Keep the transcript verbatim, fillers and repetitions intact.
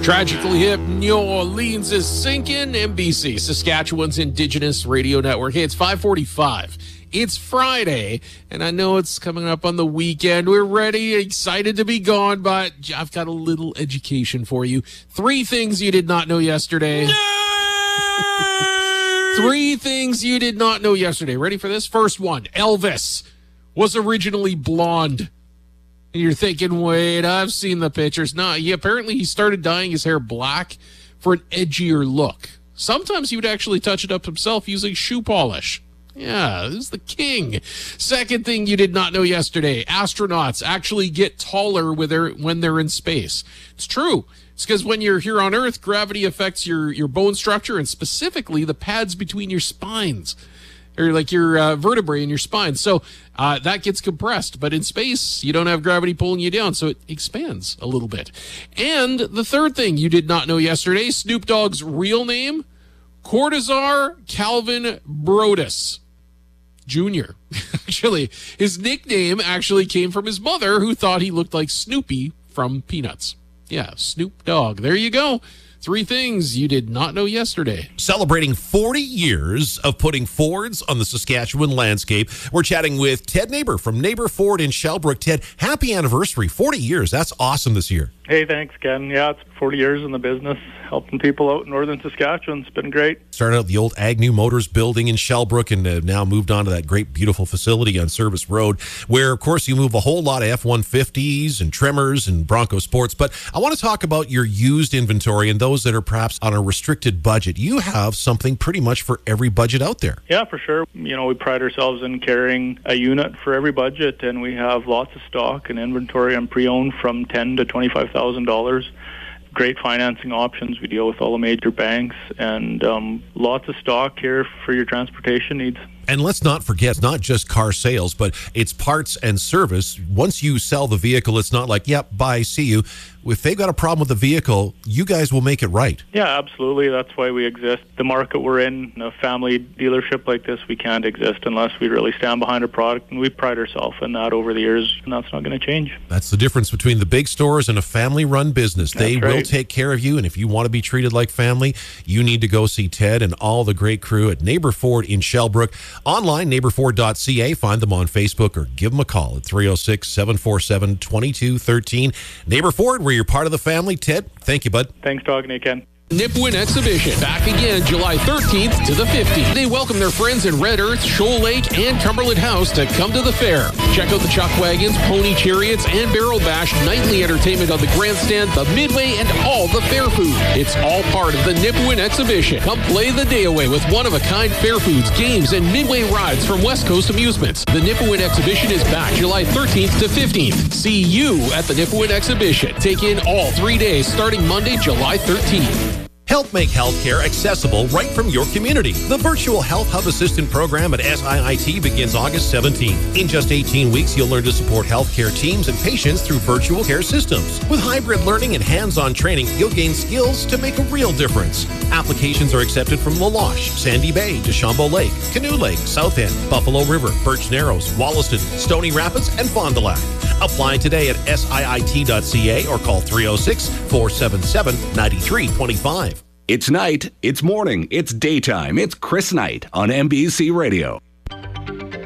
Tragically hip, New Orleans is sinking. N B C, Saskatchewan's Indigenous Radio Network. Hey, it's five forty-five. It's Friday, and I know it's coming up on the weekend. We're ready, excited to be gone, but I've got a little education for you. Three things you did not know yesterday. Three things you did not know yesterday. Ready for this? First one, Elvis was originally blonde. And you're thinking, wait, I've seen the pictures. No, he, apparently he started dyeing his hair black for an edgier look. Sometimes he would actually touch it up himself using shoe polish. Yeah, this is the king. Second thing you did not know yesterday, astronauts actually get taller with their, when they're in space. It's true. It's because when you're here on Earth, gravity affects your, your bone structure and specifically the pads between your spines. Or like your uh, vertebrae in your spine. So uh, that gets compressed. But in space, you don't have gravity pulling you down, so it expands a little bit. And the third thing you did not know yesterday, Snoop Dogg's real name, Cortazar Calvin Brodus Junior Actually, his nickname actually came from his mother, who thought he looked like Snoopy from Peanuts. Yeah, Snoop Dogg. There you go. Three things you did not know yesterday. Celebrating forty years of putting Fords on the Saskatchewan landscape. We're chatting with Ted Neighbor from Neighbor Ford in Shellbrook. Ted, happy anniversary. forty years. That's awesome this year. Hey, thanks, Ken. Yeah, it's forty years in the business, helping people out in northern Saskatchewan. It's been great. Started out the old Agnew Motors building in Shellbrook and uh, now moved on to that great, beautiful facility on Service Road, where, of course, you move a whole lot of F one fifties and Tremors and Bronco Sports. But I want to talk about your used inventory and those that are perhaps on a restricted budget. You have something pretty much for every budget out there. Yeah, for sure. You know, we pride ourselves in carrying a unit for every budget, and we have lots of stock and inventory on pre-owned from ten thousand dollars to twenty-five thousand dollars. Great financing options. We deal with all the major banks, and um, lots of stock here for your transportation needs. And let's not forget, it's not just car sales, but it's parts and service. Once you sell the vehicle, it's not like, yep, bye, see you. If they've got a problem with the vehicle, you guys will make it right. Yeah, absolutely. That's why we exist. The market we're in, a family dealership like this, we can't exist unless we really stand behind a product, and we pride ourselves in that over the years, and that's not going to change. That's the difference between the big stores and a family-run business. That's they right. will take care of you, and if you want to be treated like family, you need to go see Ted and all the great crew at Neighbor Ford in Shellbrook. Online, neighbor ford dot c a. Find them on Facebook or give them a call at three oh six, seven four seven, two two one three. Neighbor Ford, where you're part of the family. Ted, thank you, bud. Thanks, talking to you, Ken. Nipawin Exhibition, back again July thirteenth to the fifteenth. They welcome their friends in Red Earth, Shoal Lake, and Cumberland House to come to the fair. Check out the Chuck Wagons, Pony Chariots, and Barrel Bash, nightly entertainment on the grandstand, the Midway, and all the fair food. It's all part of the Nipawin Exhibition. Come play the day away with one-of-a-kind fair foods, games, and Midway rides from West Coast Amusements. The Nipawin Exhibition is back July thirteenth to fifteenth. See you at the Nipawin Exhibition. Take in all three days starting Monday, July thirteenth. Help make healthcare accessible right from your community. The Virtual Health Hub Assistant Program at S I I T begins August seventeenth. In just eighteen weeks, you'll learn to support healthcare teams and patients through virtual care systems. With hybrid learning and hands-on training, you'll gain skills to make a real difference. Applications are accepted from La Loche, Sandy Bay, Deschambault Lake, Canoe Lake, South End, Buffalo River, Birch Narrows, Wollaston, Stony Rapids, and Fond du Lac. Apply today at S I I T dot C A or call three oh six, four seven seven, nine three two five. It's night, it's morning, it's daytime, it's Chris Knight on N B C Radio.